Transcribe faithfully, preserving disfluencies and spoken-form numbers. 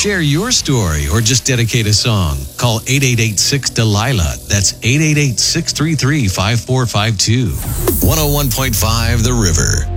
Share your story or just dedicate a song. Call eight eight eight six Delilah. That's eight eight eight six three three five four five two. one oh one point five The River.